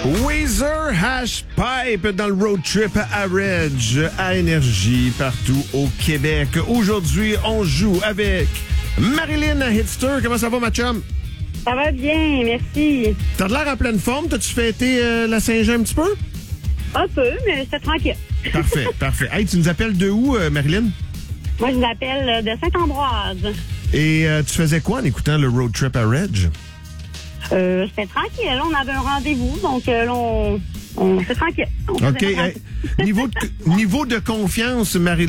Weezer Hashpipe dans le road trip à Reg, à Énergie, partout au Québec. Aujourd'hui, on joue avec Marilyn à Hitster. Comment ça va, ma chum? Ça va bien, merci. T'as de l'air en pleine forme. T'as-tu fêté la Saint-Jean un petit peu? Un peu, mais c'est tranquille. Parfait, parfait. Hey, tu nous appelles de où, Marilyn? Moi, je m'appelle de Saint-Ambroise. Et tu faisais quoi en écoutant le road trip à Reg? C'était tranquille. Là, on avait un rendez-vous, donc là, c'est tranquille. OK. Hey, niveau de confiance, Marilyn.